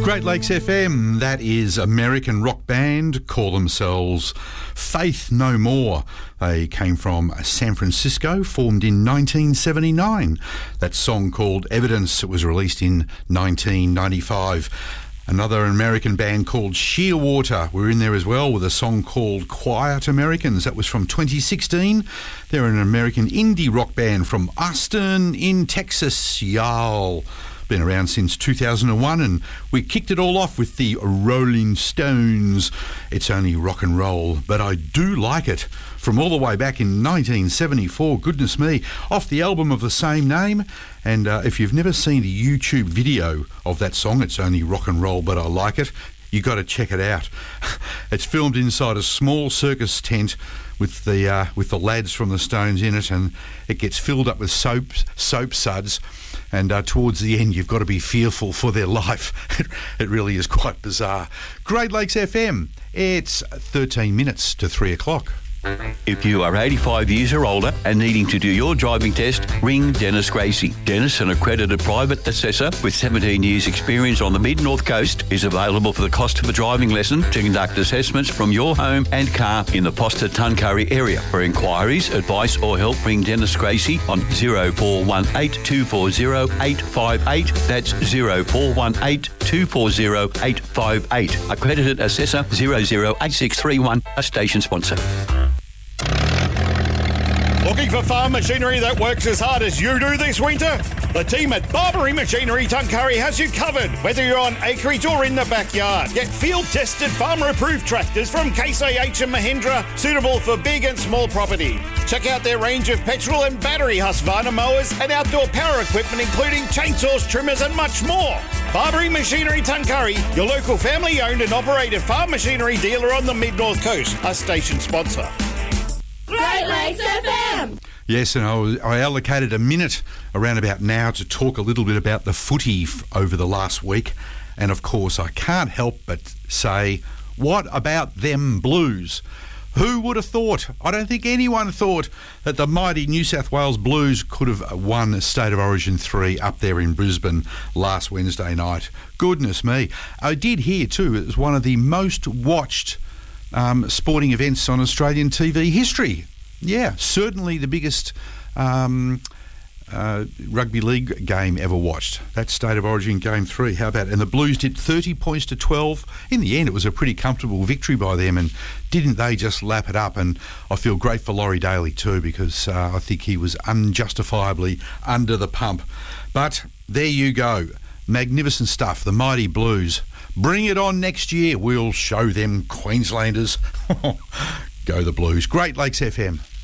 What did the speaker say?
Great Lakes FM, that is American rock band, call themselves Faith No More. They came from San Francisco, formed in 1979. That song called Evidence, it was released in 1995. Another American band called Shearwater were in there as well with a song called Quiet Americans. That was from 2016. They're an American indie rock band from Austin in Texas, y'all. Been around since 2001, and we kicked it all off with the Rolling Stones. It's only rock and roll, but I do like it. From all the way back in 1974, goodness me, off the album of the same name. And if you've never seen the YouTube video of that song, It's Only Rock and Roll, But I Like It, you got to check it out. It's filmed inside a small circus tent with the lads from the Stones in it, and it gets filled up with soap suds. And towards the end, you've got to be fearful for their life. It really is quite bizarre. Great Lakes FM, it's 13 minutes to 3 o'clock. If you are 85 years or older and needing to do your driving test, ring Dennis Gracie. Dennis, an accredited private assessor with 17 years experience on the Mid-North Coast, is available for the cost of a driving lesson to conduct assessments from your home and car in the Foster-Tuncurry area. For inquiries, advice or help, ring Dennis Gracie on 0418 240 858. That's 0418 240 858. Accredited assessor 008631, a station sponsor. Looking for farm machinery that works as hard as you do this winter? The team at Barbary Machinery Tuncurry has you covered, whether you're on acreage or in the backyard. Get field-tested, farmer-approved tractors from Case IH and Mahindra, suitable for big and small property. Check out their range of petrol and battery Husqvarna mowers and outdoor power equipment, including chainsaws, trimmers and much more. Barbary Machinery Tuncurry, your local family-owned and operated farm machinery dealer on the Mid-North Coast, a station sponsor. Great Lakes FM! Yes, and I allocated a minute around about now to talk a little bit about the footy over the last week. And of course, I can't help but say, what about them Blues? Who would have thought? I don't think anyone thought that the mighty New South Wales Blues could have won State of Origin 3 up there in Brisbane last Wednesday night. Goodness me. I did hear too, it was one of the most watched sporting events on Australian TV history. Yeah, certainly the biggest rugby league game ever watched. That's State of Origin Game 3. How about it? And the Blues did 30 points to 12. In the end, it was a pretty comfortable victory by them, and didn't they just lap it up? And I feel great for Laurie Daly too, because I think he was unjustifiably under the pump. But there you go. Magnificent stuff. The mighty Blues. Bring it on next year. We'll show them Queenslanders. Go the Blues. Great Lakes FM.